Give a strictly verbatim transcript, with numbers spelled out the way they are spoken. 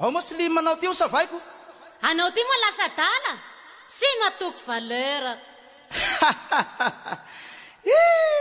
ao muslim manao ty io savaiko anao ty moa lasa dala sy matoko valeur